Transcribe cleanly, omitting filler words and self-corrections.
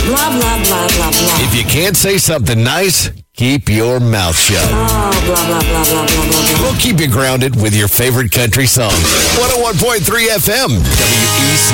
Blah, blah, blah, blah, blah. If you can't say something nice, keep your mouth shut. Oh, blah, blah, blah, blah, blah, blah, blah. We'll keep you grounded with your favorite country songs. 101.3 FM, WEC.